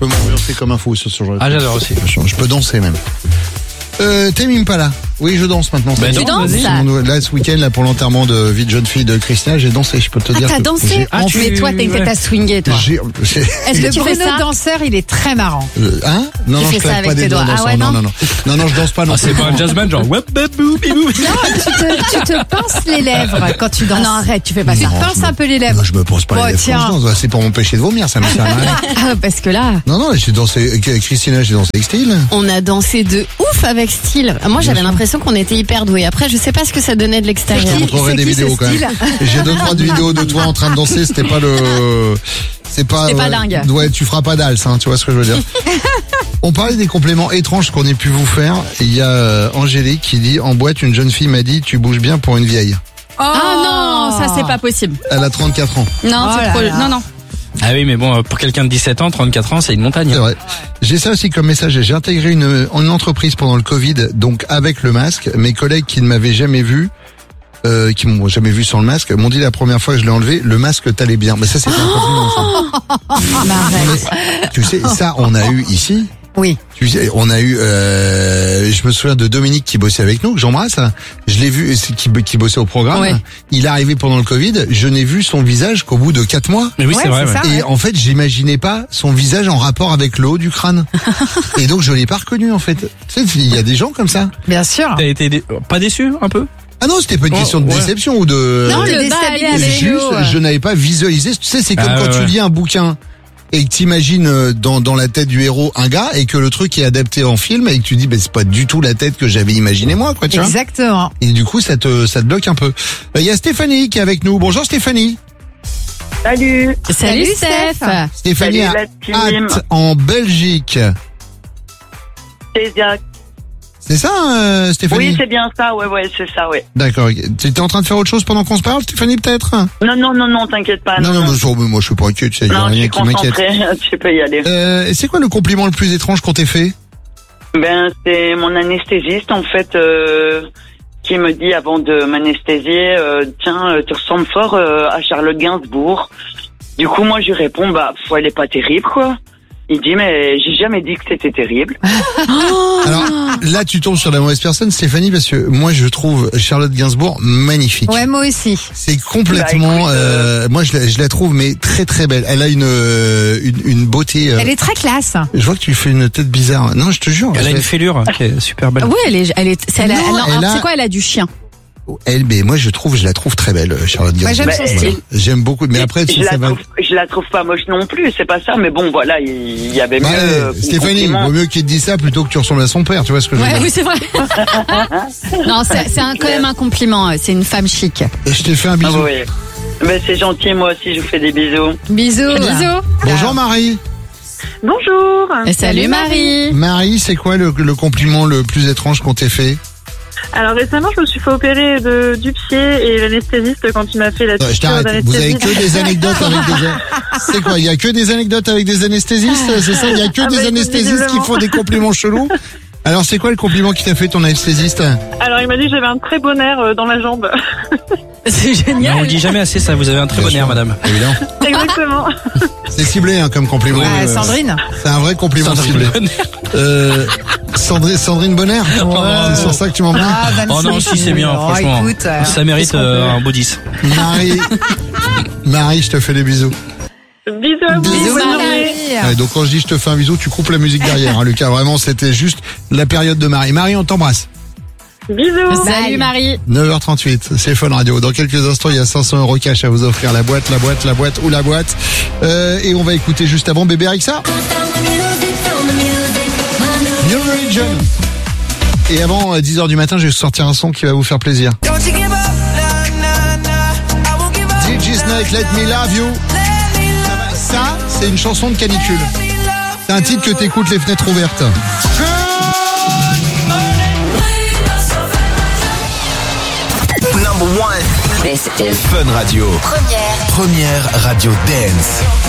peux m'ambiancer comme un fou sur ce genre de Ah, truc. j'adore aussi. Je peux danser même. Tame Impala. Oui, je danse maintenant. Ben, Tu danses? Là, ce week-end, là, pour l'enterrement de vie de jeune fille de Christina, j'ai dansé. Je peux te dire. T'as que dansé? j'ai Ah, mais toi, t'as une tête à swinguer, toi. Est-ce que Le tu fais Bruno ça? danseur, il est très marrant. Hein? Non, Tu non, fais je ça claque avec pas des tes doigts doigts. dansant. Ah ouais, non, non, non. Non, je danse pas non Ah, c'est plus. pas un jazzman genre wap bap bou bibou. Non, tu te pinces les lèvres quand tu danses. Ah non, arrête, tu fais pas Tu ça. te pinces un peu les lèvres. Non, je me pense pas Bon, les lèvres tiens. quand je danse. C'est pour m'empêcher de vomir, ça me sert à rien. Ah, parce que là, Non, non, j'ai dansé avec Christina, j'ai dansé avec Style. on a dansé de ouf avec style. Moi, j'avais l'impression qu'on était hyper doués. Après, je sais pas ce que ça donnait de Je l'extérieur. te montrerai des vidéos quand même. J'ai 2-3 vidéos de toi en train de danser, c'était pas le... C'était pas dingue. Ouais, tu feras pas d'als, hein, tu vois ce que je veux dire. On parlait des compléments étranges qu'on ait pu vous faire. Il y a Angélique qui dit, en boîte, une jeune fille m'a dit, tu bouges bien pour une vieille. Ah non, ça c'est pas possible. Elle a 34 ans. Non, Oh c'est là trop... là. Non, non. Ah oui, mais bon, pour quelqu'un de 17 ans, 34 ans, c'est une montagne. C'est vrai. J'ai ça aussi comme message. J'ai intégré une entreprise pendant le Covid, donc avec le masque. Mes collègues qui ne m'avaient jamais vu, qui m'ont jamais vu sans le masque, m'ont dit la première fois que je l'ai enlevé, le masque t'allait bien. Mais ça, c'est pas un compliment, ça. Mais arrête. Mais, tu sais, ça, on a eu ici. Oui. Tu sais, on a eu, je me souviens de Dominique qui bossait avec nous, que j'embrasse. Je l'ai vu, qui bossait au programme. Ouais. Il est arrivé pendant le Covid. Je n'ai vu son visage qu'au bout de 4 mois. Mais oui, Ouais, c'est vrai. c'est ouais. ça. Et en fait, j'imaginais pas son visage en rapport avec le haut du crâne. Et donc, je l'ai pas reconnu, en fait. Tu sais, il y a des gens comme ça. Bien sûr. T'as été pas déçu un peu? Ah non, c'était pas une Oh, question de ouais. déception ou de... Non, le le bas allait déstabiliser. avec Juste, l'eau. je n'avais pas visualisé. Tu sais, c'est comme Ah, quand ouais, tu ouais. lis un bouquin et que t'imagines dans la tête du héros un gars et que le truc est adapté en film et que tu dis, ben c'est pas du tout la tête que j'avais imaginé moi, quoi, tu vois. Exactement. Et du coup, ça te bloque un peu. Il y a Stéphanie qui est avec nous. Bonjour Stéphanie. Salut, Salut, Steph. Stéphanie Salut, à la team. Ath, en Belgique. c'est bien. C'est ça, Stéphanie? Oui, c'est bien ça, ouais, c'est ça, ouais. D'accord. Tu étais en train de faire autre chose pendant qu'on se parle, Stéphanie, peut-être? Non, t'inquiète pas. Non, mais moi je suis pas inquiet, tu sais, il y a Non, je rien suis qui m'inquiète. concentrée, tu peux y aller. Et c'est quoi le compliment le plus étrange qu'on t'ait fait? Ben, c'est mon anesthésiste, en fait, qui me dit avant de m'anesthésier, tiens, tu ressembles fort à Charlotte Gainsbourg. Du coup, moi, je lui réponds, bah, elle est pas terrible, quoi. Il dit, mais j'ai jamais dit que c'était terrible. Alors là, tu tombes sur la mauvaise personne, Stéphanie, parce que moi, je trouve Charlotte Gainsbourg magnifique. Ouais, moi aussi. C'est complètement, Bah, écoute, moi, je la trouve mais très très belle. Elle a une beauté. Elle est très classe. Je vois que tu fais une tête bizarre. Non, je te jure. Elle a une fêlure qui est super belle. Oui, elle a- c'est quoi, elle a du chien. Mais moi, je la trouve très belle, Charlotte Moi, Gainsbourg. j'aime son style. J'aime beaucoup. Mais après, je la trouve pas moche non plus, c'est pas ça, mais bon, voilà, il y avait mieux. Bah, Stéphanie, compliment. vaut mieux qu'il te dise ça plutôt que tu ressembles à son père. Tu vois ce que je veux Ouais, dire? oui, c'est vrai. Non, c'est quand même un compliment. C'est une femme chic. Et je t'ai fait un Ah bisou. oui. Ben, c'est gentil, moi aussi, je vous fais des bisous. Bisous. Bisous. Bonjour Marie. Bonjour. Et salut Marie. Marie, c'est quoi le compliment le plus étrange qu'on t'ait fait? Alors récemment, je me suis fait opérer du pied et l'anesthésiste, quand il m'a fait la Je piqûre t'arrête. Vous avez d'anesthésie. que des anecdotes avec des... C'est quoi? Il y a que des anecdotes avec des anesthésistes? C'est ça? Il y a que Ah des bah, anesthésistes qui visiblement. font des compliments chelous? Alors, c'est quoi le compliment qui t'a fait ton anesthésiste? Alors il m'a dit que j'avais un très bon air dans la jambe. C'est Mais génial. on le dit jamais assez, ça. Vous avez un très bon air, madame. Évidemment. Exactement. C'est ciblé, hein, comme compliment. Ouais, Sandrine. C'est un vrai compliment ciblé. Sandrine Bonner? C'est sur ça que tu m'en prends? Ah, 26. Oh non, si, c'est bien, Oh, franchement. écoute, Ça mérite un beau 10. Marie, je te fais des bisous. Bisous à vous. Bisous, bonne journée. Marie. Ouais, donc quand je dis je te fais un bisou, tu coupes la musique derrière, hein, Lucas. Vraiment, c'était juste la période de Marie. Marie, on t'embrasse. Bisous. Salut Marie. 9h38, c'est Fun Radio. Dans quelques instants, il y a 500 € cash à vous offrir. La boîte ou la boîte. Et on va écouter juste avant Bébé Rexha. New Religion. Et avant 10h du matin, je vais sortir un son qui va vous faire plaisir. DJ Snake, Let Me Love You. Ça, c'est une chanson de canicule. C'est un titre que t'écoutes les fenêtres ouvertes. Number one. This is Fun Radio. Première radio dance.